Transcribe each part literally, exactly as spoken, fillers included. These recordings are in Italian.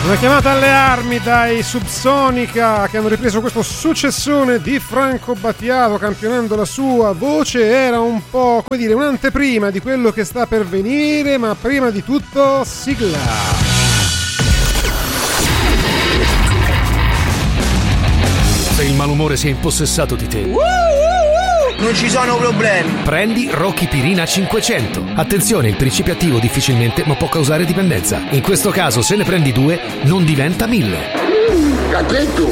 Una chiamata alle armi dai Subsonica, che hanno ripreso questo successone di Franco Battiato, campionando la sua voce. Era un po', come dire, un'anteprima di quello che sta per venire, ma prima di tutto sigla. Se il malumore si è impossessato di te, non ci sono problemi. prendi Rochipirina cinquecento. Attenzione, il principio attivo difficilmente ma può causare dipendenza. In questo caso, se ne prendi due, non diventa mille. Capito?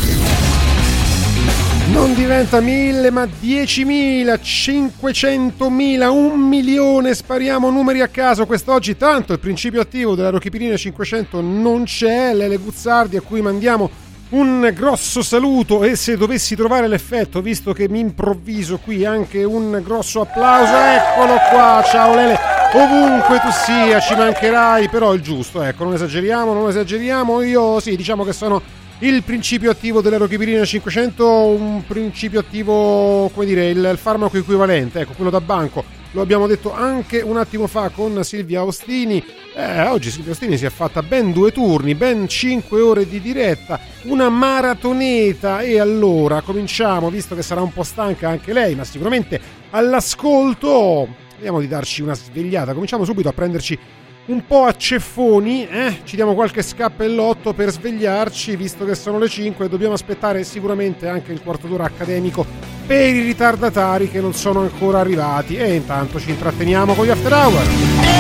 Non diventa mille, ma diecimila, cinquecentomila, un milione. Spariamo numeri a caso quest'oggi. Tanto il principio attivo della Rochipirina cinquecento non c'è. Lele Guzzardi, a cui mandiamo un grosso saluto, e se dovessi trovare l'effetto, visto che mi improvviso qui, anche un grosso applauso. Eccolo qua, ciao Lele, ovunque tu sia ci mancherai, però il giusto, ecco, non esageriamo, non esageriamo. Io sì, diciamo che sono il principio attivo della Rochipirina cinquecento, un principio attivo, come dire, il, il farmaco equivalente, ecco, quello da banco. Lo abbiamo detto anche un attimo fa con Silvia Ostini. Eh, oggi Silvia Ostini si è fatta ben due turni, ben cinque ore di diretta, una maratoneta. E allora cominciamo, visto che sarà un po' stanca anche lei, ma sicuramente all'ascolto, vediamo di darci una svegliata. Cominciamo subito a prenderci un po' a ceffoni, eh? Ci diamo qualche scappellotto per svegliarci, visto che sono le cinque e dobbiamo aspettare sicuramente anche il quarto d'ora accademico per i ritardatari che non sono ancora arrivati. E intanto ci intratteniamo con gli After Hour.